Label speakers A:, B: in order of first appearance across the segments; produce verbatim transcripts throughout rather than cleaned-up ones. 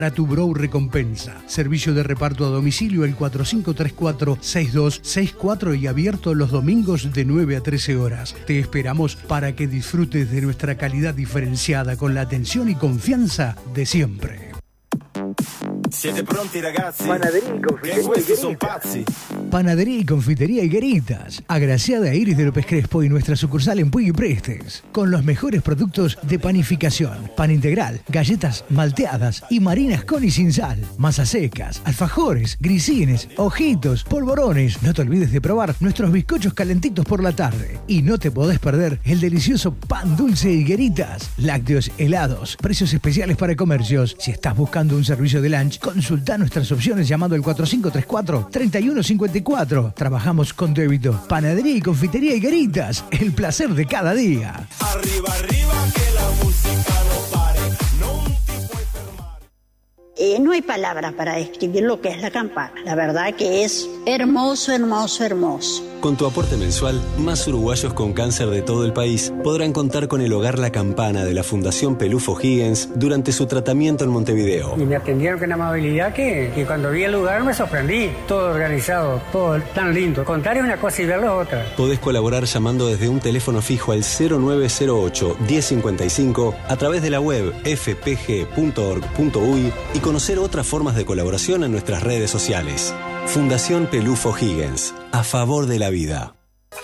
A: A tu Brow Recompensa. Servicio de reparto a domicilio el cuatro cinco tres cuatro, seis dos seis cuatro y abierto los domingos de nueve a trece horas. Te esperamos para que disfrutes de nuestra calidad diferenciada con la atención y confianza de siempre.
B: Siete pronti ragazzi?
C: Panadería y confitería
B: questi son
C: Higueritas.
B: pazzi.
A: Panadería y confitería Higueritas. Agraciada Iris de López Crespo y nuestra sucursal en Puy y Prestes. Con los mejores productos de panificación. Pan integral, galletas malteadas y marinas con y sin sal. Masas secas, alfajores, grisines, ojitos, polvorones. No te olvides de probar nuestros bizcochos calentitos por la tarde. Y no te podés perder el delicioso pan dulce Higueritas. Lácteos, helados, precios especiales para comercios. Si estás buscando un servicio de lunch, consulta nuestras opciones llamando al cuatro cinco tres cuatro, tres uno cinco cuatro. Trabajamos con débito. Panadería y confitería Higueritas. El placer de cada día.
B: Arriba, arriba, que la música no pare. Non ti puoi fermare.
D: Eh, no hay palabras para describir lo que es la campana. La verdad que es hermoso, hermoso, hermoso.
E: Con tu aporte mensual, más uruguayos con cáncer de todo el país podrán contar con el Hogar La Campana de la Fundación Pelufo Higgins durante su tratamiento en Montevideo.
F: Y me atendieron con una amabilidad que, que cuando vi el lugar me sorprendí. Todo organizado, todo tan lindo. Contar es una cosa y verlo es otra.
E: Podés colaborar llamando desde un teléfono fijo al cero nueve cero ocho, diez cincuenta y cinco a través de la web f p g punto org punto u y y conocer otras formas de colaboración en nuestras redes sociales. Fundación Pelufo Higgins, a favor de la vida.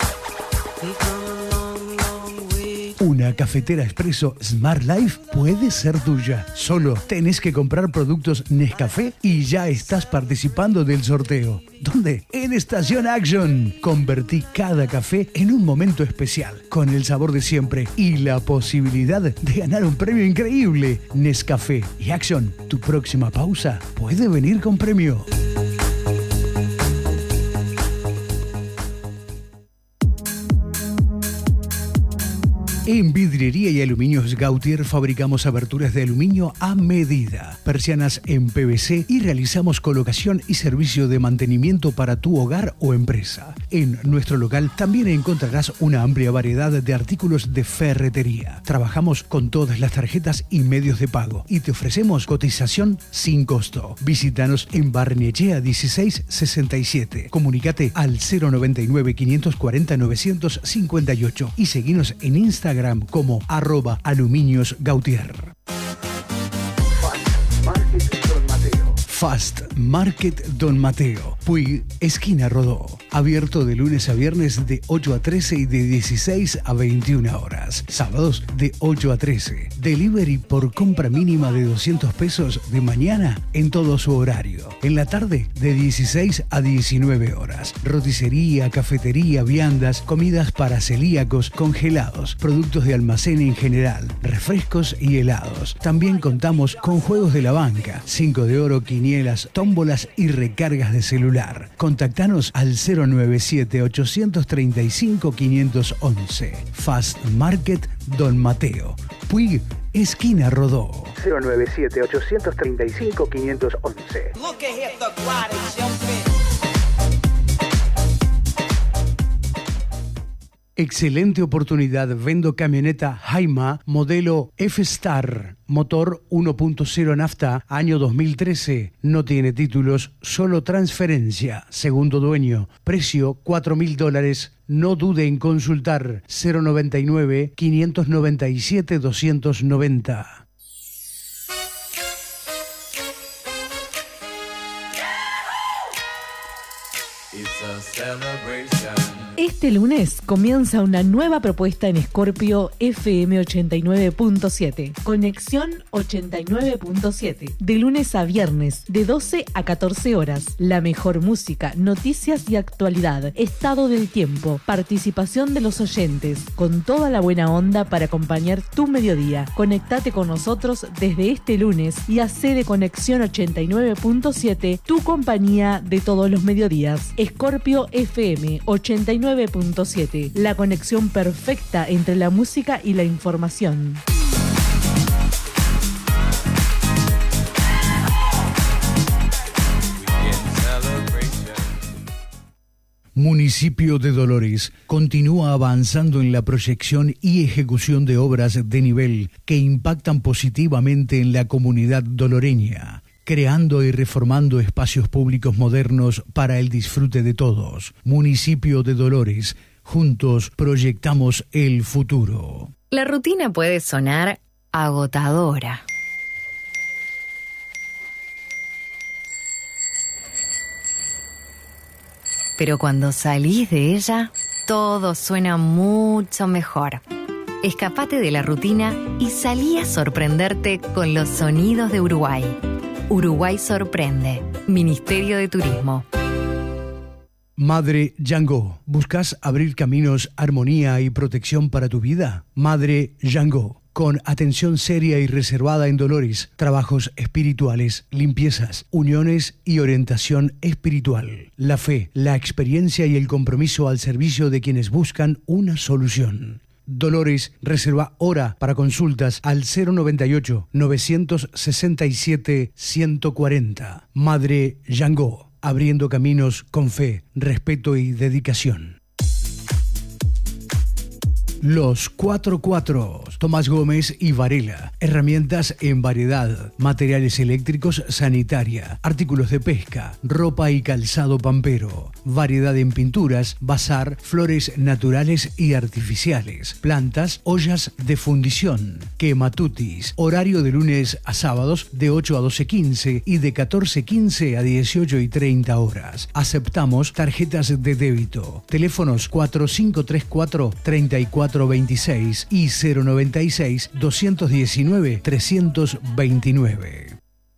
A: Una cafetera expreso Smart Life puede ser tuya. Solo tenés que comprar productos Nescafé y ya estás participando del sorteo. ¿Dónde? En Estación Action. Convertí cada café en un momento especial, con el sabor de siempre y la posibilidad de ganar un premio increíble. Nescafé y Action, tu próxima pausa puede venir con premio. En Vidriería y Aluminios Gautier fabricamos aberturas de aluminio a medida, persianas en P V C y realizamos colocación y servicio de mantenimiento para tu hogar o empresa. En nuestro local también encontrarás una amplia variedad de artículos de ferretería. Trabajamos con todas las tarjetas y medios de pago y te ofrecemos cotización sin costo. Visítanos en Barnechea dieciséis sesenta y siete. Comunícate al cero noventa y nueve, quinientos cuarenta, novecientos cincuenta y ocho y seguinos en Instagram como arroba aluminios gautier. Fast Market Don Mateo, Puy, esquina Rodó. Abierto de lunes a viernes de ocho a trece y de dieciséis a veintiuna horas. Sábados de ocho a trece. Delivery por compra mínima de doscientos pesos de mañana en todo su horario. En la tarde de dieciséis a diecinueve horas. Roticería, cafetería, viandas, comidas para celíacos, congelados, productos de almacén en general, refrescos y helados. También contamos con juegos de la banca, cinco de oro, quinielas, tómbolas y recargas de celular. Contactanos al cero nueve siete, ochocientos treinta y cinco, quinientos once. Fast Market Don Mateo, Puig, esquina Rodó.
C: cero nueve siete, ochocientos treinta y cinco, quinientos once.
A: Excelente oportunidad. Vendo camioneta Jaima modelo F-Star, motor uno punto cero nafta, año dos mil trece. No tiene títulos, solo transferencia. Segundo dueño. Precio cuatro mil dólares. No dude en consultar. cero noventa y nueve, quinientos noventa y siete, doscientos noventa.
G: Este lunes comienza una nueva propuesta en Scorpio F M ochenta y nueve punto siete. Conexión ochenta y nueve punto siete. De lunes a viernes, de doce a catorce horas. La mejor música, noticias y actualidad. Estado del tiempo, participación de los oyentes. Con toda la buena onda para acompañar tu mediodía. Conectate con nosotros desde este lunes y hacé de Conexión ochenta y nueve punto siete tu compañía de todos los mediodías. Scorpio F M ochenta y nueve punto siete, la conexión perfecta entre la música y la información.
A: Municipio de Dolores continúa avanzando en la proyección y ejecución de obras de nivel que impactan positivamente en la comunidad doloreña. creando y reformando espacios públicos modernos para el disfrute de todos. Municipio de Dolores, juntos proyectamos el futuro.
H: La rutina puede sonar agotadora. Pero cuando salís de ella, todo suena mucho mejor. Escapate de la rutina y salí a sorprenderte con los sonidos de Uruguay. Uruguay sorprende. Ministerio de Turismo.
A: Madre Yango, ¿buscas abrir caminos, armonía y protección para tu vida? Madre Yango, con atención seria y reservada en Dolores, trabajos espirituales, limpiezas, uniones y orientación espiritual. La fe, la experiencia y el compromiso al servicio de quienes buscan una solución. Dolores, reserva hora para consultas al cero noventa y ocho, novecientos sesenta y siete, ciento cuarenta. Madre Yango, abriendo caminos con fe, respeto y dedicación. Los cuatro cuatros, Tomás Gómez y Varela. Herramientas en variedad, materiales eléctricos, sanitaria, artículos de pesca, ropa y calzado pampero. Variedad en pinturas, bazar, flores naturales y artificiales, plantas, ollas de fundición, quematutis. Horario de lunes a sábados de ocho a doce quince y de catorce quince a dieciocho y treinta horas. Aceptamos tarjetas de débito. Teléfonos cuatro cinco tres cuatro, tres cuatro veintiséis y cero noventa y seis, doscientos diecinueve, trescientos veintinueve.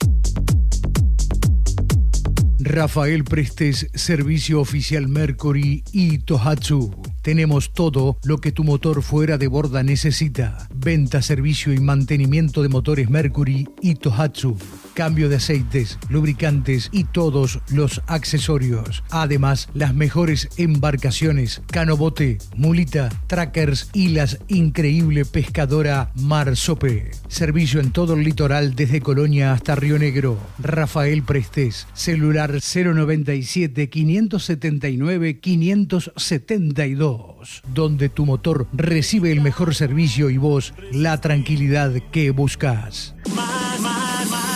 A: Rafael Prestes, servicio oficial Mercury y Tohatsu. Tenemos todo lo que tu motor fuera de borda necesita. Venta, servicio y mantenimiento de motores Mercury y Tohatsu. Cambio de aceites, lubricantes y todos los accesorios. Además, las mejores embarcaciones, canobote, mulita, trackers y la increíble pescadora Marsope. Servicio en todo el litoral desde Colonia hasta Río Negro. Rafael Prestes, celular cero noventa y siete, quinientos setenta y nueve, quinientos setenta y dos, donde tu motor recibe el mejor servicio y vos la tranquilidad que buscas.
B: Más, más, más.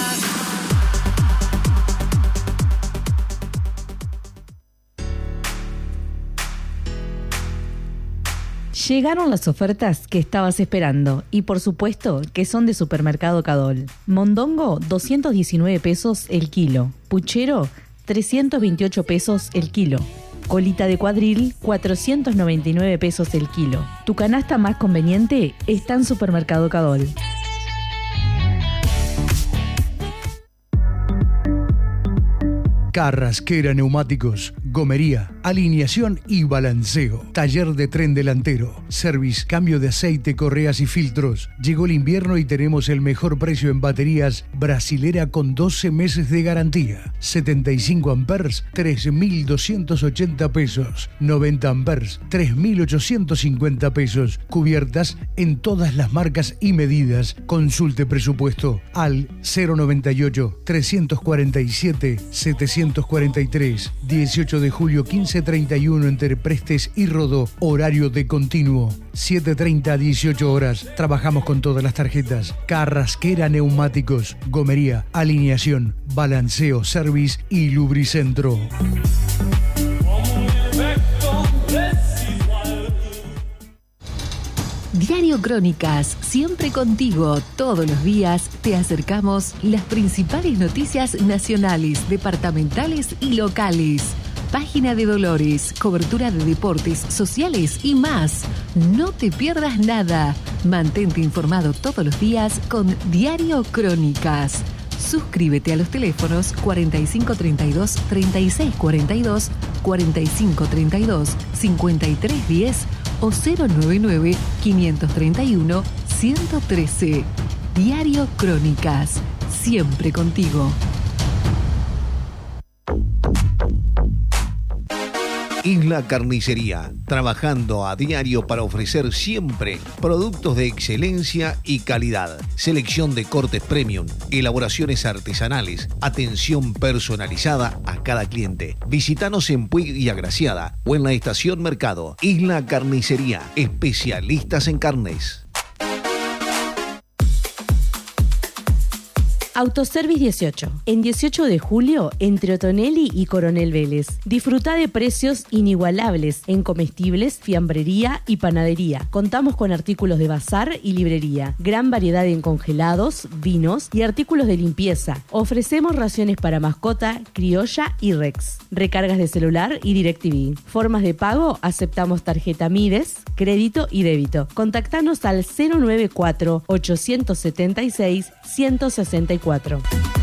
G: Llegaron las ofertas que estabas esperando y por supuesto que son de Supermercado Cadol. Mondongo, doscientos diecinueve pesos el kilo. Puchero, trescientos veintiocho pesos el kilo. Colita de cuadril, cuatrocientos noventa y nueve pesos el kilo. Tu canasta más conveniente está en Supermercado Cadol.
A: Carrasquera Neumáticos, gomería, alineación y balanceo. Taller de tren delantero, service, cambio de aceite, correas y filtros. Llegó el invierno y tenemos el mejor precio en baterías brasilera con doce meses de garantía. setenta y cinco amperes, tres mil doscientos ochenta pesos. noventa amperes, tres mil ochocientos cincuenta pesos. Cubiertas en todas las marcas y medidas. Consulte presupuesto al cero noventa y ocho, trescientos cuarenta y siete, setecientos cuarenta y tres. dieciocho de julio, quince treinta y uno entre Prestes y Rodó. Horario de continuo, siete treinta a dieciocho horas. Trabajamos con todas las tarjetas. Carrasquera Neumáticos, gomería, alineación, balanceo, service y lubricentro.
I: Diario Crónicas, siempre contigo, todos los días te acercamos las principales noticias nacionales, departamentales y locales. Página de Dolores, cobertura de deportes, sociales y más. No te pierdas nada. Mantente informado todos los días con Diario Crónicas. Suscríbete a los teléfonos cuarenta y cinco treinta y dos, treinta y seis cuarenta y dos, cuarenta y cinco treinta y dos, cincuenta y tres diez o cero noventa y nueve, quinientos treinta y uno, ciento trece. Diario Crónicas, siempre contigo.
J: Isla Carnicería, trabajando a diario para ofrecer siempre productos de excelencia y calidad. Selección de cortes premium, elaboraciones artesanales, atención personalizada a cada cliente. Visítanos en Puig y Agraciada o en la Estación Mercado. Isla Carnicería, especialistas en carnes.
G: Autoservice dieciocho. En dieciocho de julio, entre Otonelli y Coronel Vélez. Disfruta de precios inigualables en comestibles, fiambrería y panadería. Contamos con artículos de bazar y librería. Gran variedad en congelados, vinos y artículos de limpieza. Ofrecemos raciones para mascota, criolla y Rex. Recargas de celular y DirecTV. Formas de pago, aceptamos tarjeta Mides, crédito y débito. Contactanos al cero nueve cuatro, ocho siete seis, uno seis cuatro.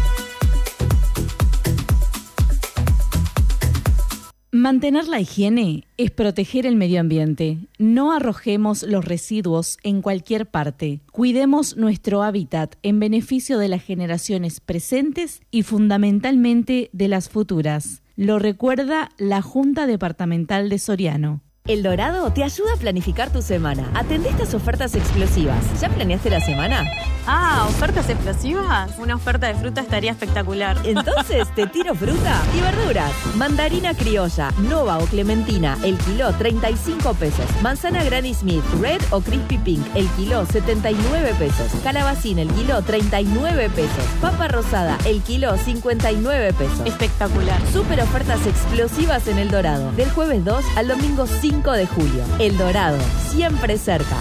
G: Mantener la higiene es proteger el medio ambiente. No arrojemos los residuos en cualquier parte. Cuidemos nuestro hábitat en beneficio de las generaciones presentes y fundamentalmente de las futuras. Lo recuerda la Junta Departamental de Soriano.
K: El Dorado te ayuda a planificar tu semana. Atendé estas ofertas explosivas. ¿Ya planeaste la semana?
L: Ah, ¿ofertas explosivas? Una oferta de fruta estaría espectacular.
K: Entonces te tiro fruta y verduras. Mandarina criolla, Nova o Clementina, el kilo treinta y cinco pesos. Manzana Granny Smith, Red o Crispy Pink, el kilo setenta y nueve pesos. Calabacín, el kilo treinta y nueve pesos. Papa rosada, el kilo cincuenta y nueve pesos.
L: Espectacular.
K: Super ofertas explosivas en El Dorado. Del jueves dos al domingo cinco de julio. El Dorado, siempre cerca.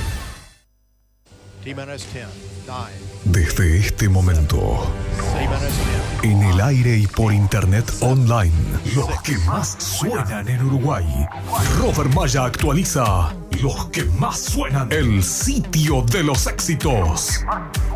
M: Desde este momento, en el aire y por internet online, los que más suenan en Uruguay. Robert Maya actualiza los que más suenan. El sitio de los éxitos.